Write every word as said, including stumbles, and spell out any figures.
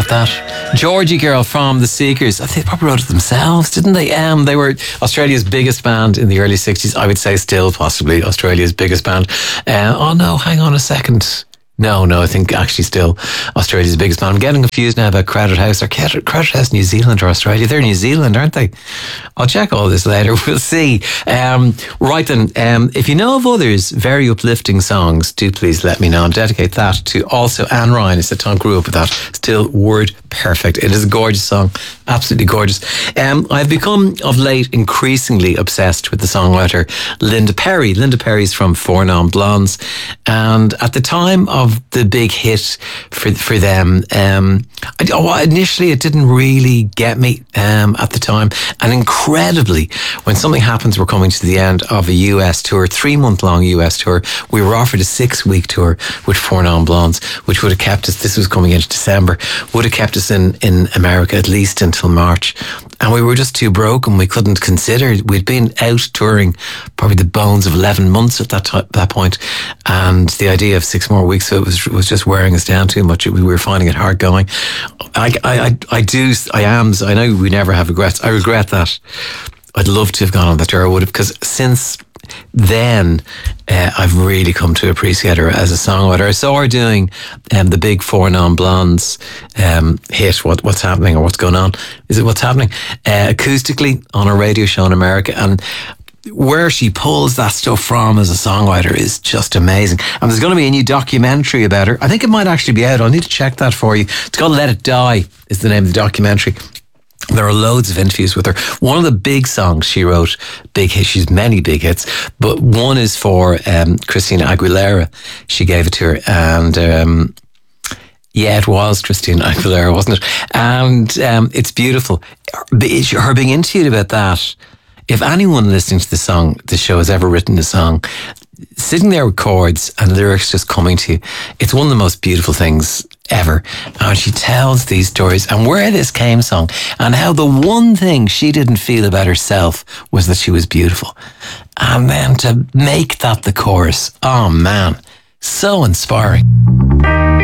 about that? Georgie Girl from The Seekers. I think they probably wrote it themselves, didn't they? Um, they were Australia's biggest band in the early sixties. I would say still possibly Australia's biggest band. Uh, oh no, hang on a second. No, no, I think actually still Australia's biggest band. I'm getting confused now about Crowded House. Are Crowded House New Zealand or Australia? They're New Zealand, aren't they? I'll check all this later. We'll see. Um, right then, um, if you know of others very uplifting songs, do please let me know. I'll dedicate that to also Anne Ryan. I said Tom grew up with that. Still word perfect. It is a gorgeous song. Absolutely gorgeous. Um, I've become of late increasingly obsessed with the songwriter Linda Perry. Linda Perry's from Four Non Blondes. And at the time of Of the big hit for for them, um, I, oh, initially it didn't really get me um, at the time, and incredibly, when something happens, we're coming to the end of a U S tour, three month long U S tour. We were offered a six week tour with Four Non Blondes, which would have kept us. This was coming into December, would have kept us in in America at least until March. And we were just too broke and we couldn't consider. We'd been out touring probably the bones of eleven months at that t- that point. And the idea of six more weeks, so it was was just wearing us down too much. We were finding it hard going. I, I, I do, I am, I know we never have regrets. I regret that. I'd love to have gone on that tour. I would have, because since then, uh, I've really come to appreciate her as a songwriter. I saw her doing um, the big Four Non Blondes um, hit, what, What's Happening or What's Going On? Is it What's Happening? Uh, acoustically on a radio show in America. And where she pulls that stuff from as a songwriter is just amazing. And there's going to be a new documentary about her. I think it might actually be out. I'll need to check that for you. It's called Let It Die is the name of the documentary. There are loads of interviews with her. One of the big songs she wrote, big hits, she's many big hits, but one is for um, Christina Aguilera. She gave it to her, and um, yeah, it was Christina Aguilera, wasn't it? And um, it's beautiful. Her being interviewed about that, if anyone listening to the song, the show has ever written a song, sitting there with chords and lyrics just coming to you, it's one of the most beautiful things ever. And she tells these stories and where this came from and how the one thing she didn't feel about herself was that she was beautiful. And then to make that the chorus, oh man, so inspiring.